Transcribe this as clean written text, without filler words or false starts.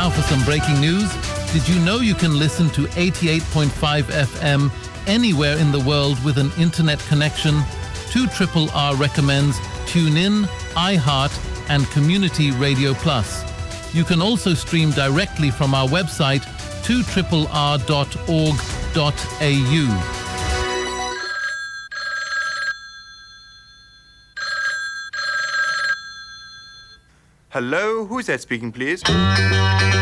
Now for some breaking news. Did you know you can listen to 88.5 FM anywhere in the world with an internet connection? 2RRR recommends TuneIn, iHeart and Community Radio Plus. You can also stream directly from our website 2RRR.org.au. Hello, who's that speaking, please?